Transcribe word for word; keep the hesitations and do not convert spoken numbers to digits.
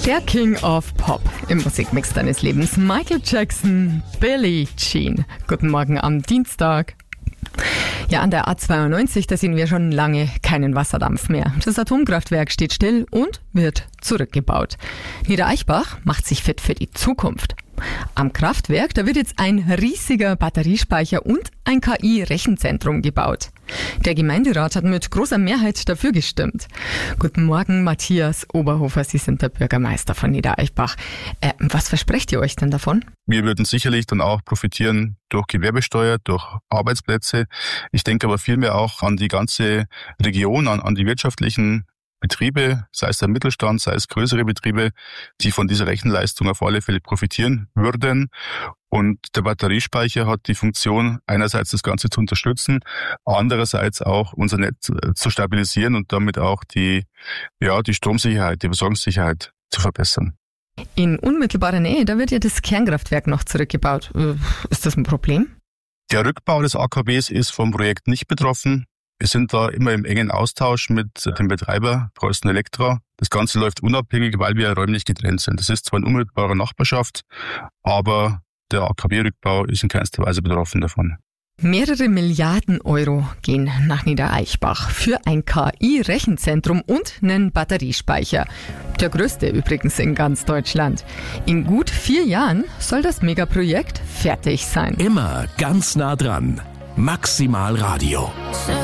Der King of Pop im Musikmix deines Lebens, Michael Jackson, Billie Jean. Guten Morgen am Dienstag. Ja, an der A zweiundneunzig, da sehen wir schon lange keinen Wasserdampf mehr. Das Atomkraftwerk steht still und wird zurückgebaut. Niedereichbach macht sich fit für die Zukunft. Am Kraftwerk, da wird jetzt ein riesiger Batteriespeicher und ein K I-Rechenzentrum gebaut. Der Gemeinderat hat mit großer Mehrheit dafür gestimmt. Guten Morgen, Matthias Oberhofer, Sie sind der Bürgermeister von Niedereichbach. Äh, was versprecht ihr euch denn davon? Wir würden sicherlich dann auch profitieren durch Gewerbesteuer, durch Arbeitsplätze. Ich denke aber vielmehr auch an die ganze Region, an, an die wirtschaftlichen Betriebe, sei es der Mittelstand, sei es größere Betriebe, die von dieser Rechenleistung auf alle Fälle profitieren würden. Und der Batteriespeicher hat die Funktion, einerseits das Ganze zu unterstützen, andererseits auch unser Netz zu stabilisieren und damit auch die, ja, die Stromsicherheit, die Versorgungssicherheit zu verbessern. In unmittelbarer Nähe, da wird ja das Kernkraftwerk noch zurückgebaut. Ist das ein Problem? Der Rückbau des A K Ws ist vom Projekt nicht betroffen. Wir sind da immer im engen Austausch mit dem Betreiber Preußen Elektra. Das Ganze läuft unabhängig, weil wir räumlich getrennt sind. Das ist zwar in unmittelbarer Nachbarschaft, aber der A K W-Rückbau ist in keinster Weise betroffen davon. Mehrere Milliarden Euro gehen nach Niedereichbach für ein K I-Rechenzentrum und einen Batteriespeicher. Der größte übrigens in ganz Deutschland. In gut vier Jahren soll das Megaprojekt fertig sein. Immer ganz nah dran. Maximal Radio.